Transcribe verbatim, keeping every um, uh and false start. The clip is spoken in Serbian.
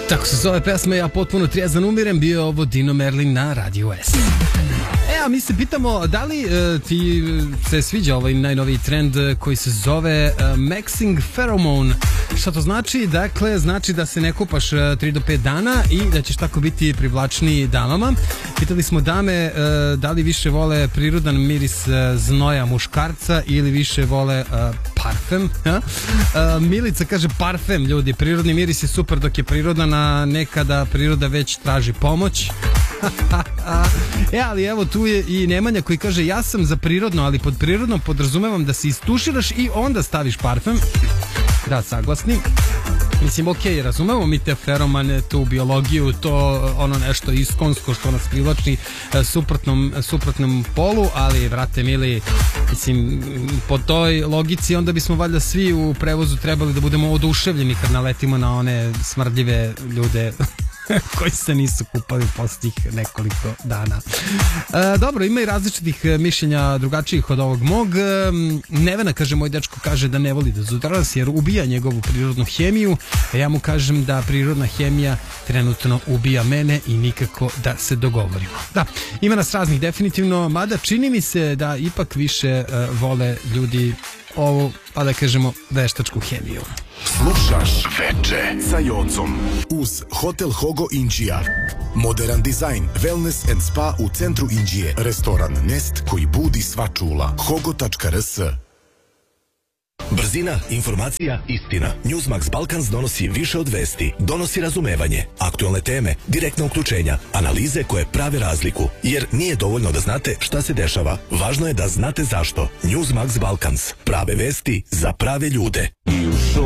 Tako se zove pesma, ja potpuno trijezan umiren, bio ovo Dino Merlin na Radio S. E, a mi se pitamo da li e, ti se sviđa ovaj najnoviji trend koji se zove e, Maxing Pheromone. Šta to znači? Dakle, znači da se ne kupaš tri do pet dana i da ćeš tako biti privlačniji damama. Pitali smo dame e, da li više vole prirodan miris e, znoja muškarca ili više vole e, parfem. E, Milica kaže parfem, ljudi, prirodni miris je super dok je prirodan, a nekada priroda već traži pomoć. E, ali evo tu je i Nemanja koji kaže ja sam za prirodno, ali pod prirodnom podrazumevam da se istuširaš i onda staviš parfem. Da, saglasni. Mislim, ok, razumemo mi te feromane, tu biologiju, to ono nešto iskonsko što nas privlači suprotnom, suprotnom polu, ali vrate mili, mislim, po toj logici onda bismo valjda svi u prevozu trebali da budemo oduševljeni kad naletimo na one smrdljive ljude koji se nisu kupali posljednjih nekoliko dana. E, dobro, ima i različitih mišljenja drugačijih od ovog mog. E, Nevena kaže, moj dečko kaže da ne voli dezodorans jer ubija njegovu prirodnu hemiju, a ja mu kažem da prirodna hemija trenutno ubija mene i nikako da se dogovorimo. Da, ima nas raznih definitivno, mada čini mi se da ipak više e, vole ljudi ovu, pa da kažemo, veštačku hemiju. Slušaš Veče sa Jocom uz Hotel Hogo Inđija. Modern dizajn, wellness and spa u centru Inđije. Restoran Nest koji budi sva čula. hogo tačka r s. Brzina, informacija, istina. Newsmax Balkans donosi više od vesti. Donosi razumevanje, aktualne teme, direktna uključenja, analize koje prave razliku. Jer nije dovoljno da znate šta se dešava. Važno je da znate zašto. Newsmax Balkans. Prave vesti za prave ljude.